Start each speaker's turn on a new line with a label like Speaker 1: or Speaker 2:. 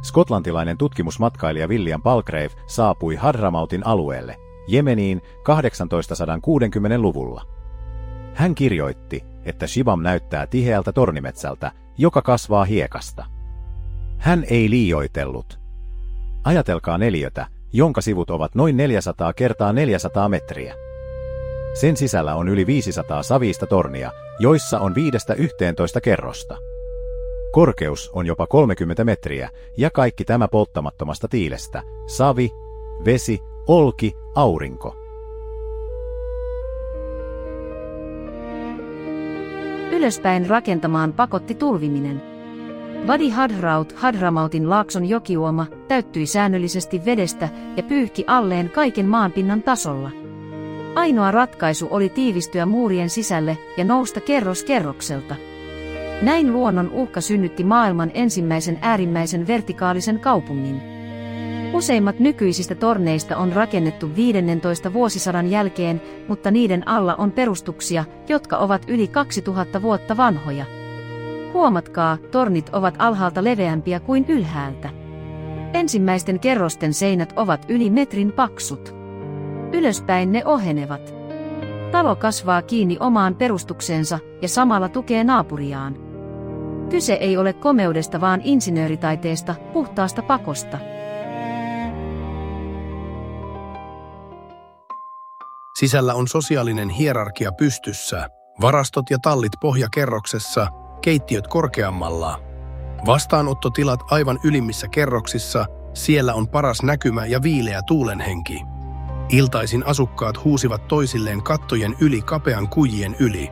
Speaker 1: skotlantilainen tutkimusmatkailija William Palgrave saapui Hadramautin alueelle, Jemeniin 1860-luvulla. Hän kirjoitti, että Shibam näyttää tiheältä tornimetsältä, joka kasvaa hiekasta. Hän ei liioitellut. Ajatelkaa neliötä, jonka sivut ovat noin 400 × 400 metriä. Sen sisällä on yli 500 savista tornia, joissa on 5–11 kerrosta. Korkeus on jopa 30 metriä, ja kaikki tämä polttamattomasta tiilestä: savi, vesi, olki, aurinko.
Speaker 2: Ylöspäin rakentamaan pakotti tulviminen. Wadi Hadraut, Hadramautin laakson jokiuoma, täyttyi säännöllisesti vedestä ja pyyhki alleen kaiken maanpinnan tasolla. Ainoa ratkaisu oli tiivistyä muurien sisälle ja nousta kerros kerrokselta. Näin luonnon uhka synnytti maailman ensimmäisen äärimmäisen vertikaalisen kaupungin. Useimmat nykyisistä torneista on rakennettu 15 vuosisadan jälkeen, mutta niiden alla on perustuksia, jotka ovat yli 2000 vuotta vanhoja. Huomatkaa, tornit ovat alhaalta leveämpiä kuin ylhäältä. Ensimmäisten kerrosten seinät ovat yli metrin paksut. Ylöspäin ne ohenevat. Talo kasvaa kiinni omaan perustukseensa ja samalla tukee naapuriaan. Kyse ei ole komeudesta, vaan insinööritaiteesta, puhtaasta pakosta.
Speaker 3: Sisällä on sosiaalinen hierarkia pystyssä, varastot ja tallit pohjakerroksessa, keittiöt korkeammalla. Vastaanottotilat aivan ylimmissä kerroksissa, siellä on paras näkymä ja viileä tuulenhenki. Iltaisin asukkaat huusivat toisilleen kattojen yli kapean kujien yli.